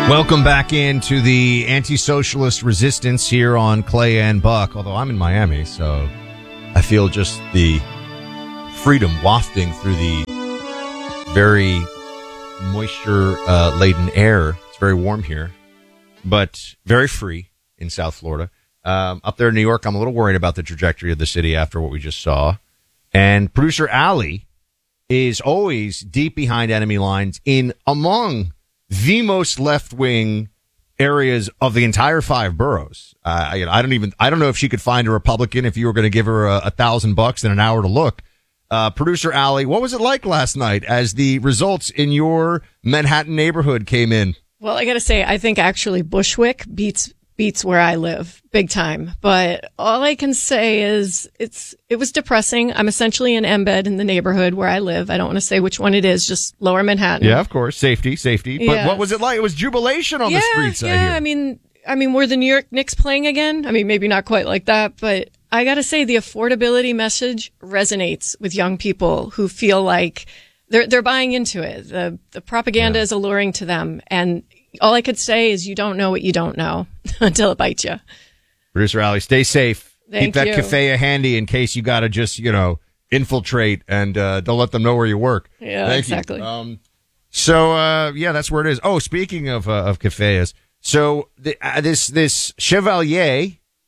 Welcome back into the anti-socialist resistance here on Clay and Buck. Although I'm in Miami, so I feel just the freedom wafting through the very moisture-laden air. It's very warm here, but very free in South Florida. Up there in New York, I'm a little worried about the trajectory of the city after what we just saw. And producer Allie is always deep behind enemy lines in among the most left-wing areas of the entire 5 boroughs. I don't know if she could find a Republican if you were going to give her $1,000 and an hour to look. Producer Allie, what was it like last night as the results in your Manhattan neighborhood came in? Well, I got to say, I think actually Bushwick beats where I live big time. But all I can say is it was depressing. I'm essentially in Embed in the neighborhood where I live. I don't want to say which one it is, just lower Manhattan. Yeah, of course. Safety. But yes. What was it like? It was jubilation on the streets. Yeah, I mean, were the New York Knicks playing again? I mean, maybe not quite like that, but I got to say the affordability message resonates with young people who feel like they're buying into it. The propaganda is alluring to them. And all I could say is you don't know what you don't know until it bites you. Producer Allie, stay safe. Thank Keep that you. kafaya handy in case you got to just, infiltrate and don't let them know where you work. Yeah, Thank exactly. You. That's where it is. Oh, speaking of kafayas, so this Chevalier,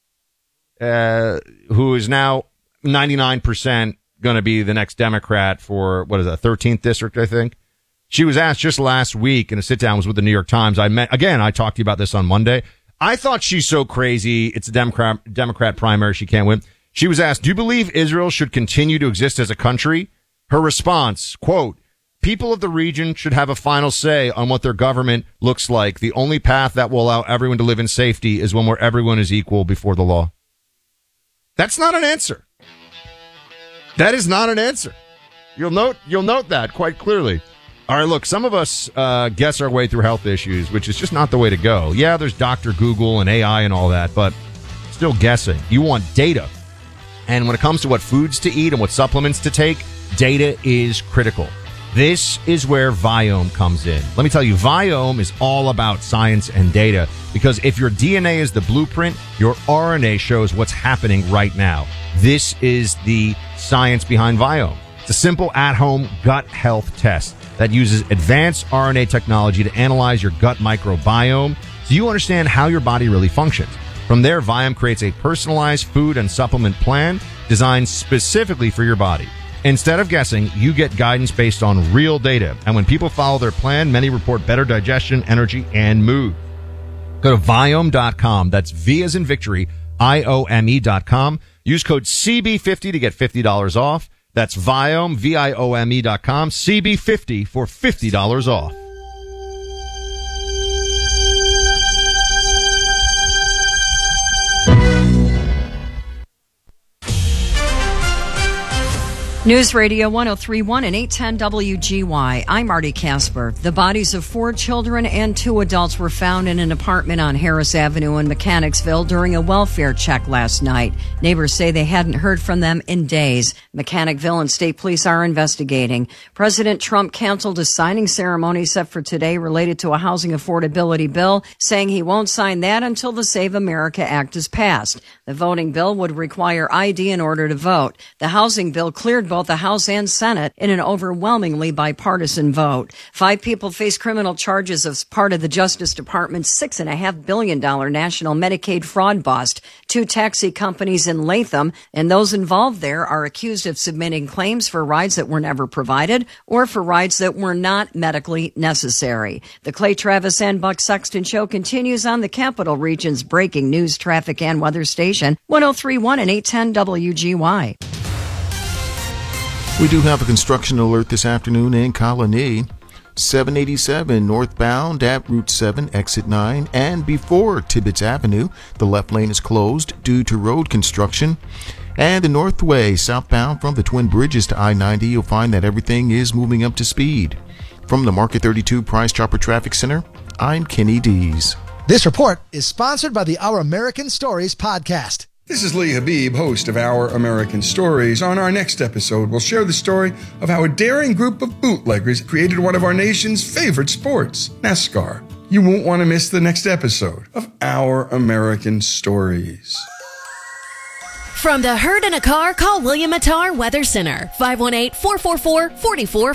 who is now 99% going to be the next Democrat for, 13th district, I think. She was asked just last week in a sit-down, was with the New York Times. I talked to you about this on Monday. I thought she's so crazy. It's a Democrat primary. She can't win. She was asked, do you believe Israel should continue to exist as a country? Her response, quote, people of the region should have a final say on what their government looks like. The only path that will allow everyone to live in safety is one where everyone is equal before the law. That's not an answer. That is not an answer. You'll note that quite clearly. All right, look, some of us guess our way through health issues, which is just not the way to go. Yeah, there's Dr. Google and AI and all that, but still guessing. You want data. And when it comes to what foods to eat and what supplements to take, data is critical. This is where Viome comes in. Let me tell you, Viome is all about science and data, because if your DNA is the blueprint, your RNA shows what's happening right now. This is the science behind Viome. It's a simple at-home gut health test that uses advanced RNA technology to analyze your gut microbiome so you understand how your body really functions. From there, Viome creates a personalized food and supplement plan designed specifically for your body. Instead of guessing, you get guidance based on real data. And when people follow their plan, many report better digestion, energy, and mood. Go to Viome.com. That's V as in victory, IOME.com. Use code CB50 to get $50 off. That's Viome, VIOME.com, CB50 for $50 off. News Radio 103.1 and 810 WGY. I'm Marty Casper. The bodies of 4 children and 2 adults were found in an apartment on Harris Avenue in Mechanicsville during a welfare check last night. Neighbors say they hadn't heard from them in days. Mechanicville and state police are investigating. President Trump canceled a signing ceremony set for today related to a housing affordability bill, saying he won't sign that until the Save America Act is passed. The voting bill would require ID in order to vote. The housing bill cleared both the House and Senate in an overwhelmingly bipartisan vote. 5 people face criminal charges as part of the Justice Department's $6.5 billion national Medicaid fraud bust. 2 taxi companies in Latham and those involved there are accused of submitting claims for rides that were never provided or for rides that were not medically necessary. The Clay Travis and Buck Sexton Show continues on the Capital Region's breaking news, traffic, and weather station, 103.1 and 810 WGY. We do have a construction alert this afternoon in Colony. 787 northbound at Route 7, Exit 9, and before Tibbetts Avenue. The left lane is closed due to road construction. And the Northway southbound from the Twin Bridges to I-90, you'll find that everything is moving up to speed. From the Market 32 Price Chopper Traffic Center, I'm Kenny Dees. This report is sponsored by the Our American Stories podcast. This is Lee Habib, host of Our American Stories. On our next episode, we'll share the story of how a daring group of bootleggers created one of our nation's favorite sports, NASCAR. You won't want to miss the next episode of Our American Stories. From the herd in a car, call William Attar Weather Center, 518-444-44